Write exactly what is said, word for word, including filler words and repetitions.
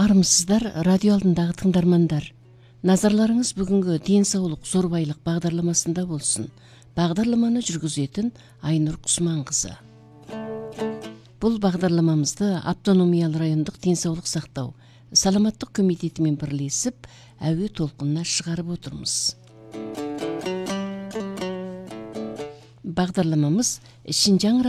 Армысыздар, радио алдындағы тыңдармандар. Назарларыңыз бүгінгі денсаулық зор байлық бағдарламасында болсын. Бағдарламаны жүргізетін Айнұр Құсманқызы. Бұл бағдарламамызды автономиялы райондық денсаулық сақтау, саламаттық комитетімен бірлесіп, әуе толқынына шығарып отырмыз. Бағдарламамыз Шинжаң